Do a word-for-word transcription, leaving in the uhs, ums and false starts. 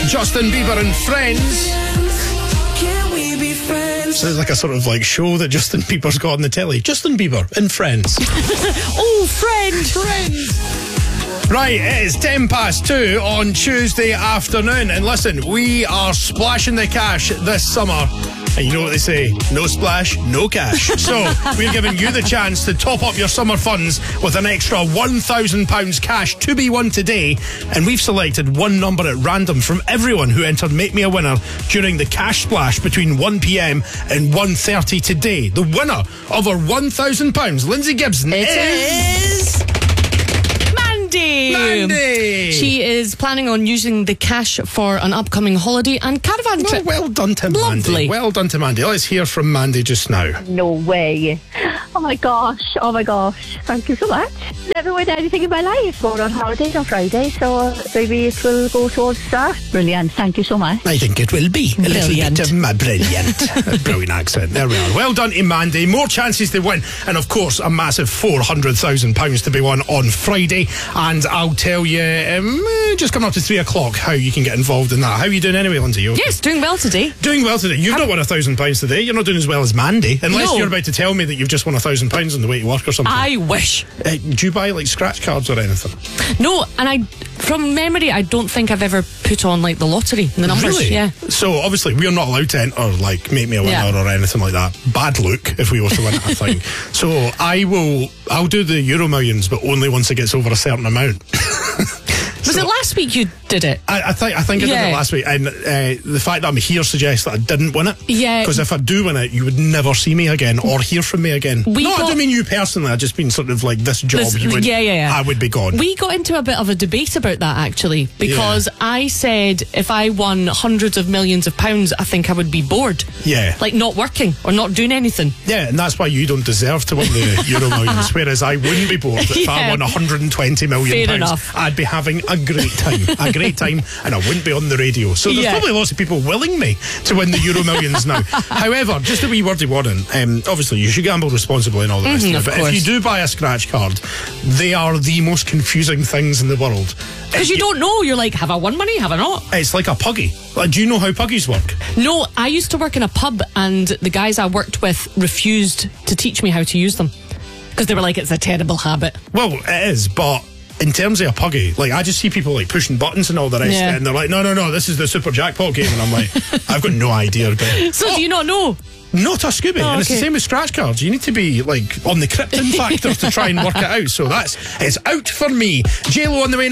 Justin Bieber and Friends. Can we be friends? Sounds like a sort of like show that Justin Bieber's got on the telly. Justin Bieber and Friends. Oh, friend. Friends. Right, it is ten past two on Tuesday afternoon. And listen, we are splashing the cash this summer. And you know what they say, no splash, no cash. So we're giving you the chance to top up your summer funds with an extra one thousand pounds cash to be won today. And we've selected one number at random from everyone who entered Make Me a Winner during the cash splash between one p.m. and one thirty today. The winner of our one thousand pounds, Lindsay Gibson, It is... is Mandy. Mandy. She is planning on using the cash for an upcoming holiday and caravan Oh, trip. well done to Mandy. Lovely. Well done to Mandy. Let's hear from Mandy just now. No way. Oh my gosh. Oh my gosh. Thank you so much. Never win anything in my life. Going on holidays on Friday, so maybe it will go towards that. Brilliant. Thank you so much. I think it will be. A little Brilliant. bit of my brilliant. Brilliant accent. There we are. Well done to Mandy. More chances to win. And of course, a massive four hundred thousand pounds to be won on Friday. And I'll tell you, um, just coming up to three o'clock, how you can get involved in that. How are you doing anyway, Lindsay? You okay? Yes, doing well today. Doing well today. You've not won a thousand pounds today. You're not doing as well as Mandy. Unless No. you're about to tell me that you've just won a thousand pounds on the way to work or something. I wish. Uh, do you buy like scratch cards or anything? No, and I, from memory, I don't think I've ever put on like the lottery, the numbers. Really? Yeah. So obviously we're not allowed to enter like Make Me a Winner Yeah. or anything like that. Bad look if we were to win it, I think. So I will I'll do the Euro Millions, but only once it gets over a certain amount. Was So- it last week you did it? I, I think I think I did Yeah. it last week, and uh, the fact that I'm here suggests that I didn't win it. Yeah. Because if I do win it, you would never see me again or hear from me again. We no, I got- don't mean you personally. I just mean sort of like this job. This- you would, yeah, yeah, yeah. I would be gone. We got into a bit of a debate about that actually, because Yeah. I said if I won hundreds of millions of pounds, I think I would be bored. Yeah. Like not working or not doing anything. Yeah, and that's why you don't deserve to win the Euro Millions, whereas I wouldn't be bored if I Yeah. won one hundred twenty million Fair pounds. enough. I'd be having a great time, a great time, and I wouldn't be on the radio. So there's Yeah. probably lots of people willing me to win the Euro Millions now. However, just a wee wordy warning, um, obviously you should gamble responsibly and all the rest Mhm, of it, of but course. if you do buy a scratch card, they are the most confusing things in the world. Because you don't know. You're like, have I won money? Have I not? It's like a puggy. Like, do you know how puggies work? No, I used to work in a pub and the guys I worked with refused to teach me how to use them. Because they were like, it's a terrible habit. Well, it is, but in terms of a puggy, like I just see people like pushing buttons and all the rest Yeah. of it, and they're like, no, no, no, this is the super jackpot game, and I'm like, I've got no idea about it. So do you not know? Not a Scooby, Oh, and it's the okay. same with scratch cards. You need to be like on the Krypton factor to try and work it out. So that's it's out for me. J Lo on the way.